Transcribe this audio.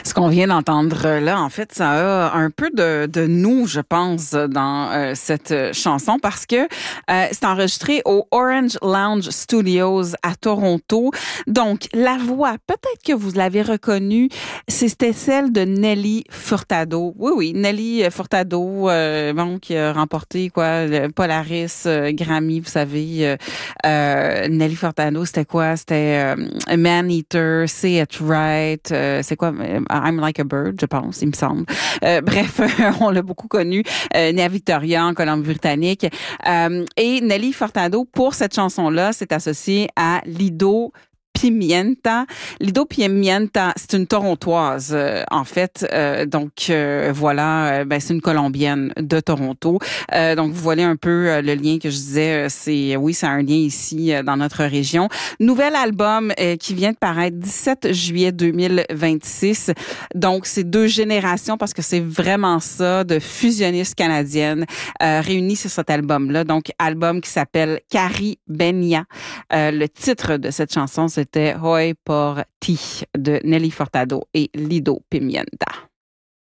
Ce qu'on vient d'entendre là, en fait, ça a un peu de nous, je pense, dans cette chanson parce que c'est enregistré au Orange Lounge Studios à Toronto. Donc, la voix, peut-être que vous l'avez reconnue, c'était celle de Nelly Furtado. Oui, Nelly Furtado, qui a remporté le Polaris, Grammy, vous savez. Nelly Furtado, c'était quoi? C'était Man Eater, Say It Right, c'est quoi? I'm Like a Bird, je pense, il me semble. Bref, on l'a beaucoup connu. Née à Victoria, en Colombie-Britannique. Et Nelly Furtado, pour cette chanson-là, s'est associée à Lido Pimienta. Lido Pimienta, c'est une Torontoise, en fait. C'est une Colombienne de Toronto. Donc, vous voyez un peu le lien que je disais. C'est un lien ici dans notre région. Nouvel album qui vient de paraître 17 juillet 2026. Donc, c'est deux générations parce que c'est vraiment ça de fusionnistes canadiennes réunies sur cet album-là. Donc, album qui s'appelle Caribenia. Le titre de cette chanson, c'était Hoi por ti de Nelly Furtado et Lido Pimienta.